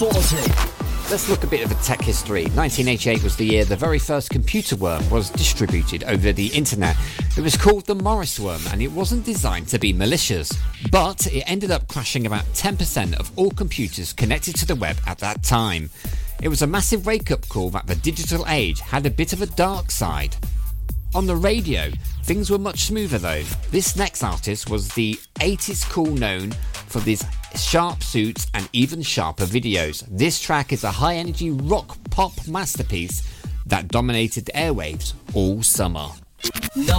40. Let's look a bit of a tech history. 1988 was the year the very first computer worm was distributed over the internet. It was called the Morris worm, and it wasn't designed to be malicious, but it ended up crashing about 10% of all computers connected to the web at that time. It was a massive wake-up call that the digital age had a bit of a dark side. On the radio, things were much smoother though. This next artist was the 80s cool, known for these sharp suits and even sharper videos. This track is a high-energy rock pop masterpiece that dominated the airwaves all summer. Number